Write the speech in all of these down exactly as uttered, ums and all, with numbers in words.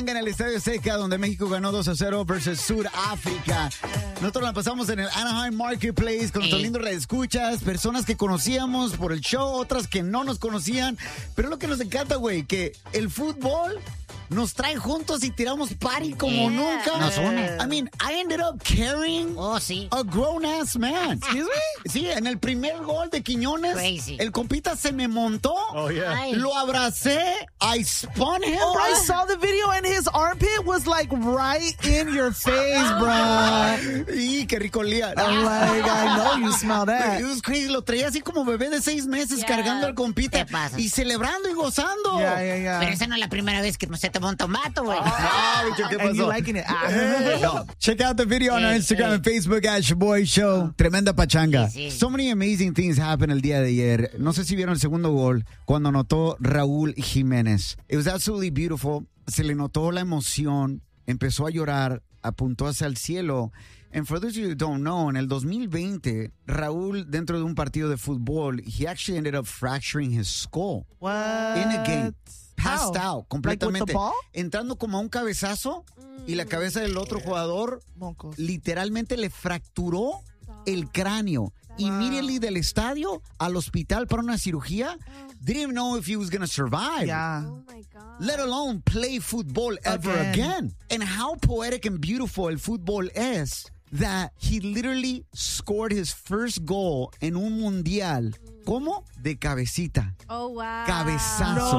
En el Estadio Azteca, donde México ganó dos a cero versus Sudáfrica. Nosotros la pasamos en el Anaheim Marketplace con nuestros lindos reescuchas, personas que conocíamos por el show, otras que no nos conocían. Pero lo que nos encanta, güey, que el fútbol nos trae juntos y tiramos party como Yeah. nunca. Nos une. I mean, I ended up carrying Oh, sí. a grown-ass man. Excuse me? Sí, en el primer gol de Quiñones, Crazy. el compita se me montó, Oh, yeah. Ay. lo abracé, I spun him, Oh, bro. I saw the video and his armpit was like right in your face, bro. Y qué rico olía. I'm like, I know you smell that. It was crazy. Lo traía así como bebé de seis meses Yeah. cargando al compita ¿Qué pasa? y celebrando y gozando. Yeah, yeah, yeah. Pero esa no es la primera vez que se te monta un vato, güey. Ah, bicho, ¿qué And you pasó? liking it? Ah. No. Check out the video on our Hey, Instagram hey. and Facebook at Shaboy Show. Tremenda pachanga. Sí, sí. So many amazing things happened el día de ayer. No sé si vieron el segundo gol cuando anotó Raúl Jiménez. It was absolutely beautiful. Se le notó la emoción. Empezó a llorar. Apuntó hacia el cielo. And for those of you who don't know, en el dos mil veinte, Raúl, dentro de un partido de fútbol, he actually ended up fracturing his skull. What? In a game. Passed How? out completamente. Like with the ball? Entrando como a un cabezazo y la cabeza del otro jugador Mocos. literalmente le fracturó el cráneo. Immediately del estadio al hospital para una cirugía. Didn't even know if he was going to survive. Yeah. Oh my God. Let alone play football ever Again. again. And how poetic and beautiful el fútbol es that he literally scored his first goal en un mundial. ¿Cómo? De cabecita. Oh, wow. Cabezazo.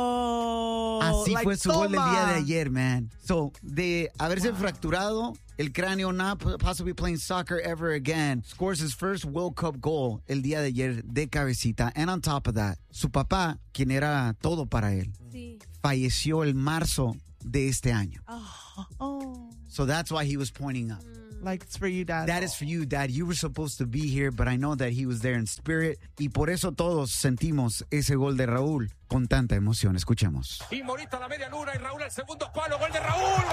No. Así Like, fue su gol del día de toma. ayer, man. So, de haberse fracturado el cráneo, not possibly playing soccer ever again, scores his first World Cup goal el día de ayer de cabecita. And on top of that, su papá, quien era todo para él, Sí. falleció el marzo de este año. Oh. So that's why he was pointing up. Like it's for you, Dad. That is for you, Dad. You were supposed to be here, but I know that he was there in spirit. Y por eso todos sentimos ese gol de Raúl con tanta emoción. Escuchemos. Y Morita a la media luna y Raúl al segundo palo. Gol de Raúl.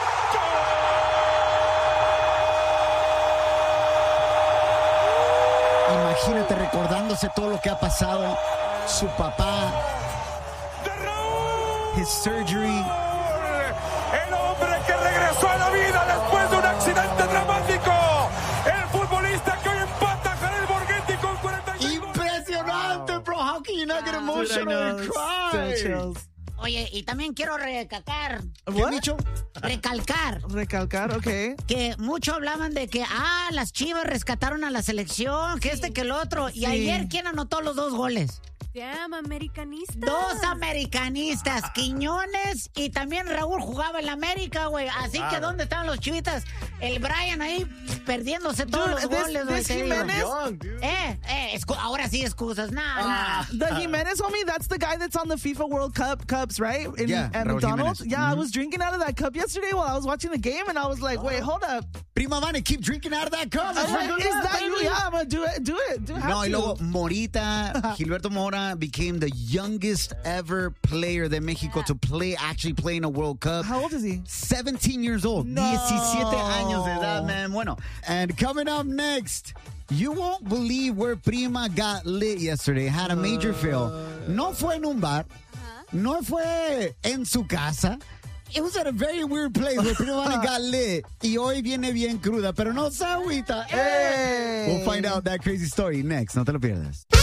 Imagínate recordándose todo lo que ha pasado. Su papá, ¡De Raúl! his surgery. El hombre que regresó a la vida después de un accidente dramático. El futbolista que hoy empata a Jared Borghetti con cuarenta y seis goles. Impresionante, bro. How can you not get Dude, I emotional and know. cry? Still chills. Oye, y también quiero recalcar, ¿Qué, What? bicho? recalcar, Recalcar, okay. que mucho hablaban de que, ah, las Chivas rescataron a la selección, que este, que el otro. Y ayer, ¿quién anotó los dos goles? Damn, americanista. Dos americanistas, Quiñones y también Raúl jugaba en la América, güey. Así que, ¿dónde estaban los chivitas? El Brian ahí perdiéndose todos Dude, los this- goles, güey. this te digo. Jimenez- Young, dude. Eh, eh, excu- ahora sí excusas. Nah, nah. The Jimenez homie, that's the guy that's on the FIFA World Cup cups, right? In, Yeah, at Raúl McDonald's. Jimenez. Yeah, I was drinking out of that cup yesterday while I was watching the game, and I was like, wait, hold up. Prima Vane, keep drinking out of that cup. I'm like, Good is luck, that you? baby. Yeah, I'm gonna do it. Do it. Do have No, y to. luego Morita, Gilberto Mora became the youngest ever player de Mexico to play, actually play in a World Cup. How old is he? seventeen years old. No. diecisiete años de edad, man. Bueno, and coming up next, you won't believe where Prima got lit yesterday. Had a major fail. No fue en un bar. No fue en su casa. It was at a very weird place where Prima got lit. Y hoy viene bien cruda, pero no se agüita. Hey. We'll find out that crazy story next. No te lo pierdas.